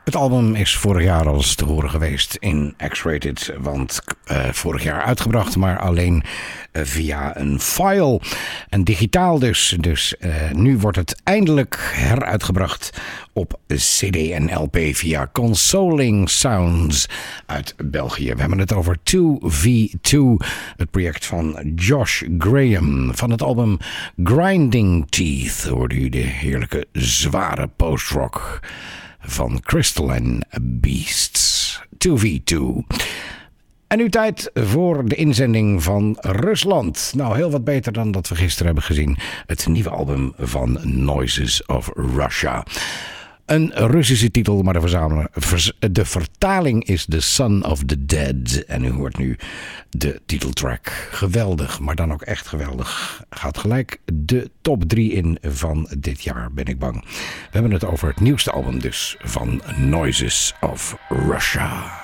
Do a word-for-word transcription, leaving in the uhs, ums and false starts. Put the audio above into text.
Het album is vorig jaar al eens te horen geweest in X-Rated, want uh, vorig jaar uitgebracht, maar alleen uh, via een file. En digitaal dus. Dus uh, nu wordt het eindelijk heruitgebracht op C D en L P via Consoling Sounds uit België. We hebben het over two V two, het project van Josh Graham. Van het album Grinding Teeth hoorde u de heerlijke zware postrock van Crystalline Beasts. two V two. En nu tijd voor de inzending van Rusland. Nou, heel wat beter dan dat we gisteren hebben gezien. Het nieuwe album van Noises of Russia. Een Russische titel, maar de, verzameler, de vertaling is The Son of the Dead. En u hoort nu de titeltrack. Geweldig, maar dan ook echt geweldig. Gaat gelijk de top drie in van dit jaar, ben ik bang. We hebben het over het nieuwste album dus van Noises of Russia.